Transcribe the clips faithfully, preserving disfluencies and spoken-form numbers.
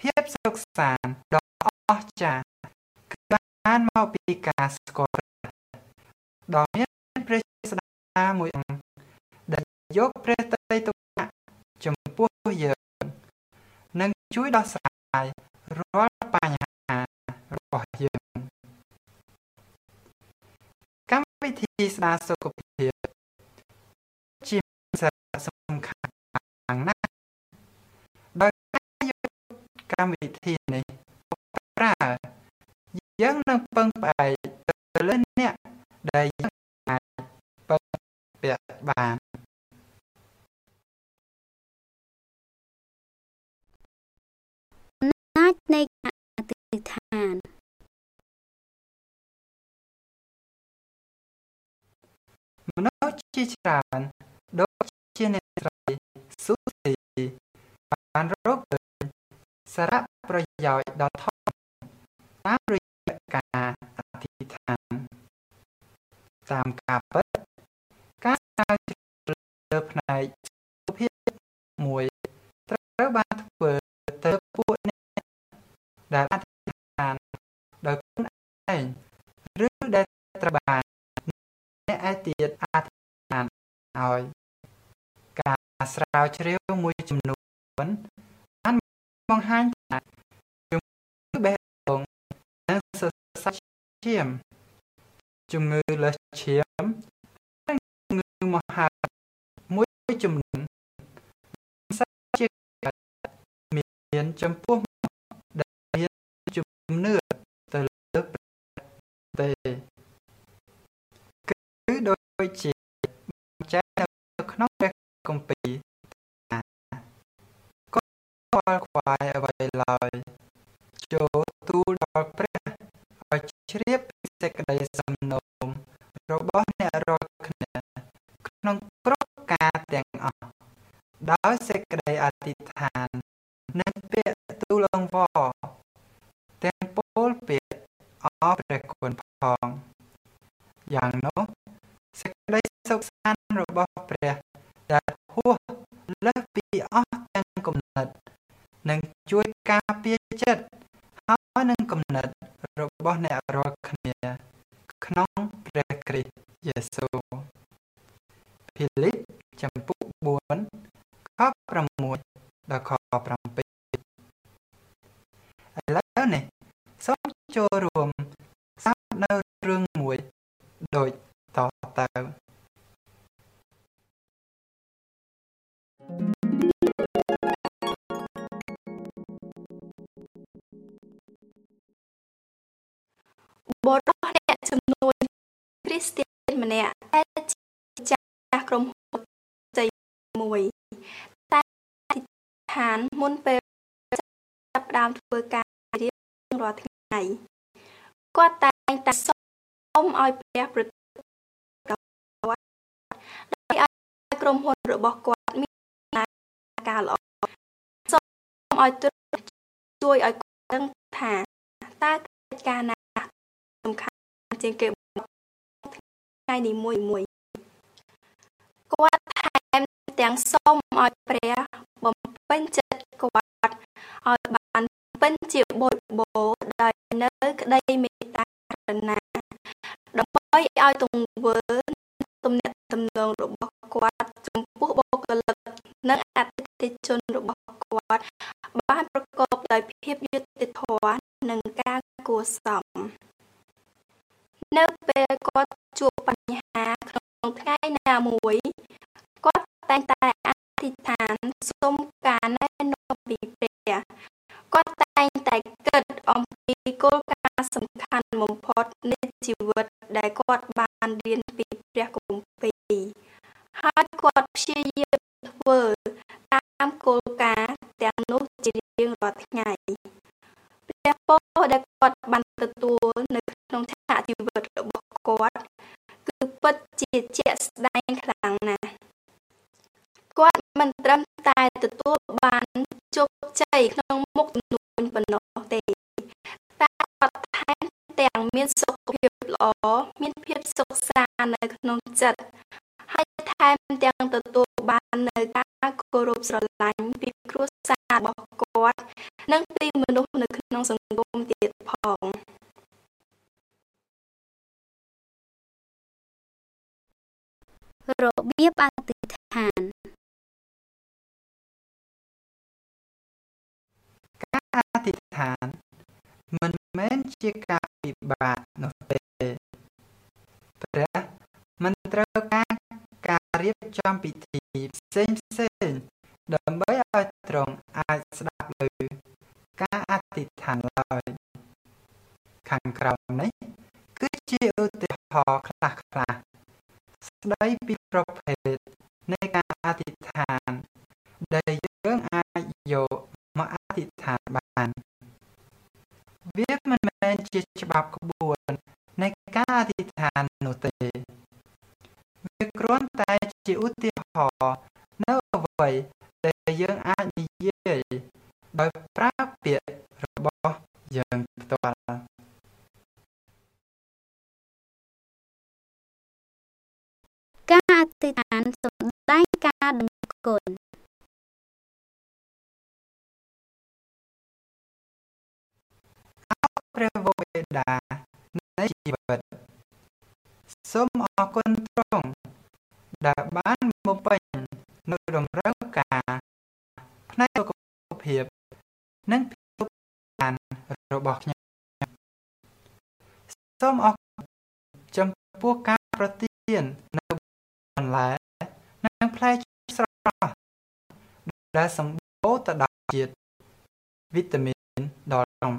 ភាពសុខសាន្តដ៏អស្ចារ្យគឺបានមកពីការស្គាល់ដ៏មានព្រះស្ដាមួយអង្គដែលយកព្រះតីទុកដាក់ចំពោះយើងនិងជួយដោះស្រាយរាល់បញ្ហារបស់យើងកម្មវិធីស្ដារសុខភាពជាសារៈសំខាន់ខ្លាំងណាស់ដោយការយកកម្មវិធីនេះប្រើយើងនឹងពឹងផ្អែកទៅលើអ្នកដែលយើងអាចពឹងពាក់បានអំណាចនៃការអធិដ្ឋានមនុស្សជាច្រើនដូចជាអ្នកស្រីស៊ូស៊ីបានរកឃើញសារៈប្រយោជន៍ដ៏ធំតាមរយៈការអធិដ្ឋានតាមការពិតការស្រាវជ្រាវលើផ្នែកសុខភាពមួយត្រូវបានធ្វើទៅពួកអ្នកដែលអធិដ្ឋានដោយខ្លួនឯងឬដែលត្រូវបានអ្នកឯទៀតអធិដ្ឋានឲ្យការស្រាវជ្រាវមួយចំនួនបានបង្ហាញថាជំងឺបេះដូងនិងសរសៃឈាមជំងឺលើសឈាមនិងជំងឺមហាមួយចំនួនសាជាមានចំពោះដែលមានជំនឿទៅលើទេគឺដូចជាចែកនៅក្នុងព្រះគម្ពីរថាក៏ខ្វល់ខ្វាយអ្វីឡើយចូលទូលដល់ព្រះឲ្យជ្រាបពីសេចក្តីសំណូមរបស់អ្នករាល់គ្នាក្នុងគ្រប់ការទាំងអស់ដោយសេចក្តីអធិដ្ឋាននិងពាក្យទូលអង្វរទាំងពោលពាក្យអរព្រះគុណផងយ៉ាងនោះសេចក្តីសុខសាន្តរបស់ព្រះដែលហួសលើសពីអស់ទាំងគំនិតនឹងជួយការពារចិត្តហើយនឹងគំនិតរបស់អ្នករាល់គ្នាក្នុងព្រះគ្រីស្ទយេស៊ូវភីលីបចំពុកបួនខ៦ដល់ខ៧ឥឡូវនេះសូមចូលរួមសាកនៅរឿងមួយដូចតទៅបុរសអ្នកចំនួនគ្រីស្ទានម្នាក់ដែលជាចាស់ក្រុមហ៊ុនចៃមួយតែអធិដ្ឋានមុនពេលចាប់ផ្ដើមធ្វើការរៀងរាល់ថ្ងៃគាត់តែងតែសូមឲ្យព្រះប្រទានគាត់ដើម្បីឲ្យក្រុមហ៊ុនរបស់គាត់មានការល្អសូមឲ្យទ្រង់ជួយឲ្យគាត់ដឹងថាតើកិច្ចការណាសំខាន់ជាងគេថ្ងៃនីមួយមួយគាត់ថែមទាំងសូមឲ្យព្រះបំពេញចិត្តគាត់ឲ្យបានពេញជាបុត្របោដោយនៅក្តីមេត្តាករុណាដើម្បីឲ្យទង្វើទំនាក់ទំនងរបស់គាត់ចំពោះបុគ្គលិកនិងអតិថិជនរបស់គាត់បានប្រកបដោយភាពយុត្តិធម៌និងការគួរសមនៅពេលគាត់ជួបបញ្ហាក្នុងថ្ងៃណាមួយគាត់តែងតែអធិដ្ឋានសូមការណែនាំពីព្រះគាត់តែងតែគិតអំពីគោលការណ៍សំខាន់បំផុតនៃជីវិតដែលគាត់បានរៀនពីព្រះគម្ពីរហើយគាត់ព្យាយាមធ្វើតាមគោលការណ៍ទាំងនោះជារៀងរាល់ថ្ងៃព្រះពរដែលគាត់បានទទួលនៅក្នុងឆាកជីវិតរបស់គាត់គឺពិតជាជាក់ស្ដែងខ្លាំងណាស់គាត់មិនត្រឹមតែទទួលបានជោគជ័យក្នុងមុខទំនួញប៉ុណ្ណោះទេតែគាត់ថែមទាំងមានសុខភាពល្អមានភាពសុខសាន្តនៅក្នុងចិត្តហើយថែមទាំងទទួលបាននូវការគោរពស្រឡាញ់ពីគ្រួសាររបស់កវត្តនិងពីមនុស្សនៅក្នុងសង្គមទៀតផងរបៀបអធិដ្ឋានការអធិដ្ឋានមិនមែនជាការពិបាកនោះទេព្រះមិនត្រូវការការរៀបចំពិធីផ្សេងផ្សេងដើម្បីឲ្យទ្រង់អាចស្ដាប់ឮការអធិដ្ឋានឡើយខាងក្រោមនេះគឺជាឧទាហរណ៍ខ្លះខ្លះស្ដីពីប្រភេទនៃការអធិដ្ឋានដែលយើងអាចយកមកអធិដ្ឋានបានវាមិនមែនជាច្បាប់ក្បួននៃការអធិដ្ឋាននោះទេវាគ្រាន់តែជាឧទាហរណ៍នៅអ្វីដែលយើងអាចនិយាយដោយប្រើពាក្យរបស់យើងផ្ទាល់ការអធិដ្ឋានសម្ដែងការដឹងគុណព្រះវរបិតានៃជីវិតសូមអរគុណទ្រង់ដែលបានបំពេញនូវតម្រូវការផ្នែកសុខភាពនិងភាពអានរបស់ខ្ញុំសូមអរគុណចំពោះការប្រទាននៅបន្លែនិងផ្លែឈើស្រស់ដែលសម្បូរទៅដោយជាតិវីតាមីនដល់ខ្ញុំ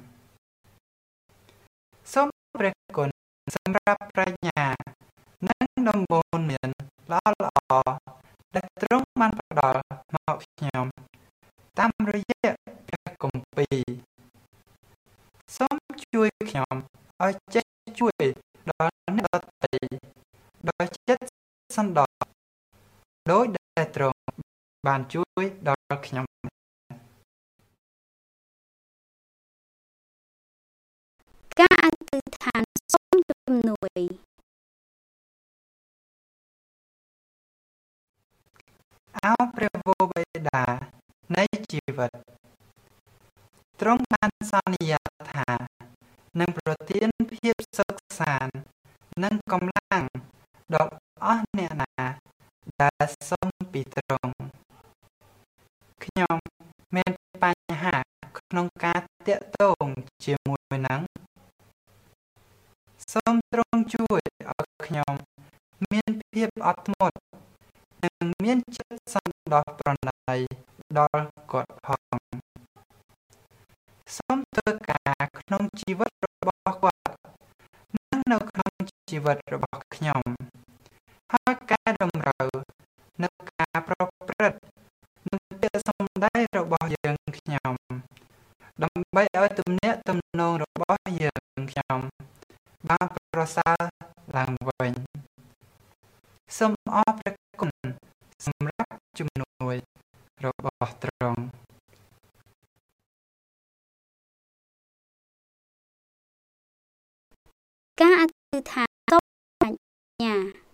សូមព្រះគុណសម្រាប់ប្រាជ្ញានិងដំបូន្មានល្អល្អដែលទ្រង់បានផ្ដល់មកខ្ញុំតាមរយៈព្រះគម្ពីរសូមជួយខ្ញុំឲ្យចេះជួយដល់អ្នកដទៃដោយចិត្តសន្តោសដោយដែលទ្រង់បានជួយដល់ខ្ញុំការអធិដ្ឋានសូមជំនួយអោព្រះវរបិតានៃជីវិតទ្រង់បានសន្យាថានឹងប្រទានភាពសុខសាន្តនិងកម្លាំងដល់អស់អ្នកណាដែលសុំពីទ្រង់ខ្ញុំមានបញ្ហាក្នុងការតាក់ទងជាមួយនឹងសូមទ្រង់ជួយឲ្យខ្ញុំមានភាពអត់ធ្មត់និងមានចិត្តសន្តោសប្រណីដល់គាត់ផងសូមធ្វើការក្នុងជីវិតរបស់គាត់និងនៅក្នុងជីវិតរបស់ខ្ញុំហើយការតម្រូវនៅការប្រព្រឹត្តនិងពាក្យសម្ដីរបស់យើងខ្ញុំដើម្បីឲ្យទំនាក់ទំនងរបស់យើងខ្ញុំបានប្រសើរឡើងវិញសូមអរព្រះគុណសម្រាប់ជំនួយរបស់ទ្រង់ការអធិដ្ឋានសូមប្រាជ្ញា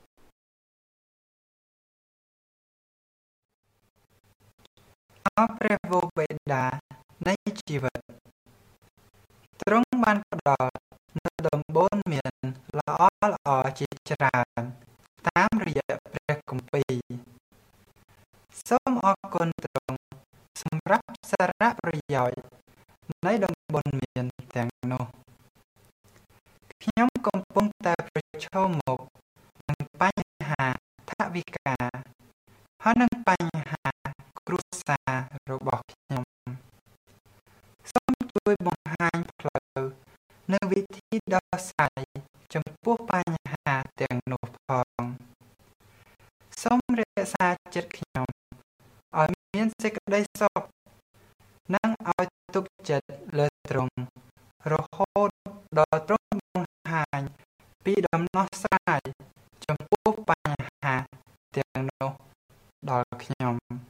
អរព្រះវរបិតានៃជីវិតទ្រង់បានផ្ដល់នូវដំបូន្មានល្អល្អជាច្រើនតាមរយៈព្រះគម្ពីរសូមអរគុណទ្រង់សម្រាប់សារៈប្រយោជន៍នៃដំបូន្មានទាំងនោះខ្ញុំកំពុងតែប្រឈមមុខនឹងបញ្ហាថវិកាហើយនឹងបញ្ហាគ្រួសាររបស់ខ្ញុំសូមជួយបង្ហាញផ្លូវនៅវិធីដោះស្រាយចំពោះបញ្ហាទាំងនោះផងសូមរក្សាចិត្តខ្ញុំឲ្យមានសេចក្តីសុខនិងឲ្យទុកចិត្តលើទ្រង់រហូតដល់ទ្រង់បង្ហាញពីដំណោះស្រាយចំពោះបញ្ហាទាំងនោះដល់ខ្ញុំ